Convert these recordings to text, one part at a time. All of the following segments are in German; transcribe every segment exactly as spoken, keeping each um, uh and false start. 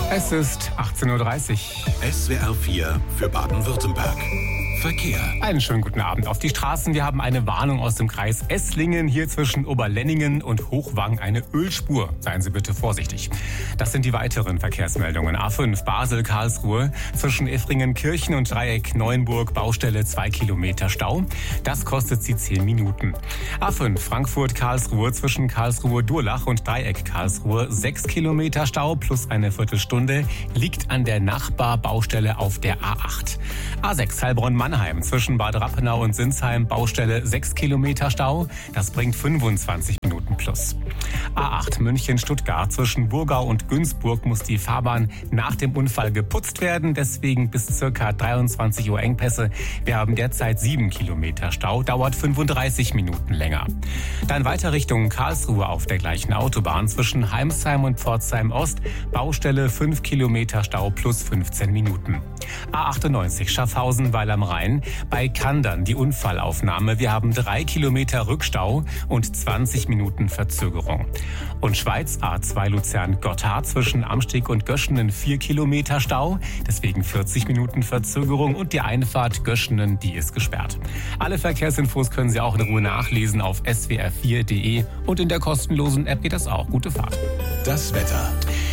Es ist achtzehn Uhr dreißig. S W R vier für Baden-Württemberg. Verkehr. Einen schönen guten Abend auf die Straßen. Wir haben eine Warnung aus dem Kreis Esslingen. Hier zwischen Oberlenningen und Hochwang eine Ölspur. Seien Sie bitte vorsichtig. Das sind die weiteren Verkehrsmeldungen. A fünf Basel-Karlsruhe zwischen Effringen-Kirchen und Dreieck-Neuenburg. Baustelle zwei Kilometer Stau. Das kostet Sie zehn Minuten. A fünf Frankfurt-Karlsruhe zwischen Karlsruhe-Durlach und Dreieck-Karlsruhe. sechs Kilometer Stau plus eine Viertelstunde. Liegt an der Nachbarbaustelle auf der A acht. A sechs Heilbronn-Mannheim zwischen Bad Rappenau und Sinsheim. Baustelle sechs Kilometer Stau. Das bringt fünfundzwanzig Minuten plus. A acht München-Stuttgart zwischen Burgau und Günzburg muss die Fahrbahn nach dem Unfall geputzt werden. Deswegen bis circa dreiundzwanzig Uhr Engpässe. Wir haben derzeit sieben Kilometer Stau. Dauert fünfunddreißig Minuten länger. Dann weiter Richtung Karlsruhe auf der gleichen Autobahn zwischen Heimsheim und Pforzheim Ost. Baustelle fünf Kilometer Stau plus fünfzehn Minuten. A achtundneunzig Schaffhausen-Weil am Rhein. Bei Kandern die Unfallaufnahme. Wir haben drei Kilometer Rückstau und zwanzig Minuten Verzögerung. Und Schweiz A zwei Luzern-Gotthard zwischen Amsteg und Göschenen vier Kilometer Stau. Deswegen vierzig Minuten Verzögerung und die Einfahrt Göschenen, die ist gesperrt. Alle Verkehrsinfos können Sie auch in Ruhe nachlesen auf s w r vier punkt d e und in der kostenlosen App geht das auch. Gute Fahrt. Das Wetter.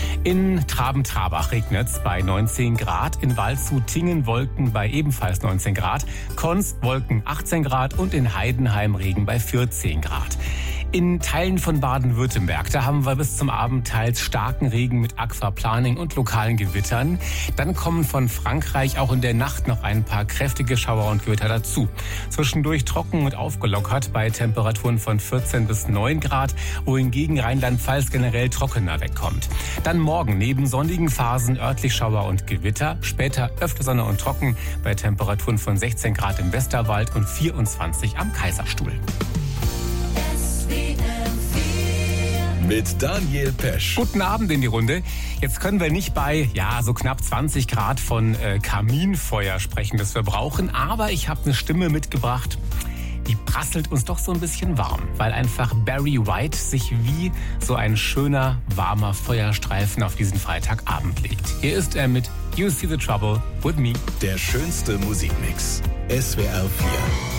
In Traben-Trabach regnet es bei neunzehn Grad, in Waldshut-Tingen Wolken bei ebenfalls neunzehn Grad, Konst Wolken achtzehn Grad und in Heidenheim Regen bei vierzehn Grad. In Teilen von Baden-Württemberg, da haben wir bis zum Abend teils starken Regen mit Aquaplaning und lokalen Gewittern. Dann kommen von Frankreich auch in der Nacht noch ein paar kräftige Schauer und Gewitter dazu. Zwischendurch trocken und aufgelockert bei Temperaturen von vierzehn bis neun Grad, wohingegen Rheinland-Pfalz generell trockener wegkommt. Dann morgen neben sonnigen Phasen örtlich Schauer und Gewitter, später öfter Sonne und trocken bei Temperaturen von sechzehn Grad im Westerwald und vierundzwanzig am Kaiserstuhl. Mit Daniel Pesch. Guten Abend in die Runde. Jetzt können wir nicht bei, ja, so knapp zwanzig Grad von äh, Kaminfeuer sprechen, das wir brauchen. Aber ich habe eine Stimme mitgebracht, die prasselt uns doch so ein bisschen warm. Weil einfach Barry White sich wie so ein schöner, warmer Feuerstreifen auf diesen Freitagabend legt. Hier ist er mit You See the Trouble with Me. Der schönste Musikmix. S W R vier.